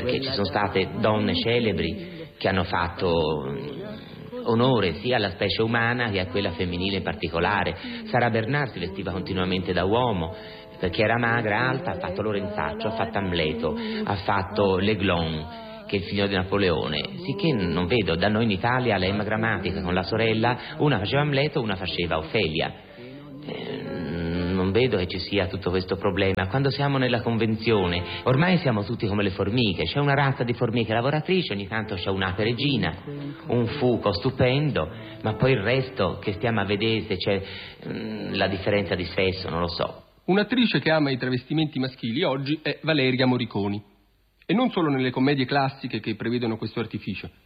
perché ci sono state donne celebri che hanno fatto onore sia alla specie umana che a quella femminile in particolare. Sara Bernard si vestiva continuamente da uomo perché era magra, alta, ha fatto Lorenzaccio, ha fatto Amleto, ha fatto l'Aiglon, che è il figlio di Napoleone, sicché non vedo, da noi in Italia l'Emma Grammatica con la sorella, una faceva Amleto, una faceva Ofelia. Non vedo che ci sia tutto questo problema. Quando siamo nella convenzione, ormai siamo tutti come le formiche, c'è una razza di formiche lavoratrici, ogni tanto c'è un'ape regina, un fuco stupendo, ma poi il resto che stiamo a vedere se c'è la differenza di sesso, non lo so. Un'attrice che ama i travestimenti maschili oggi è Valeria Moriconi. E non solo nelle commedie classiche che prevedono questo artificio.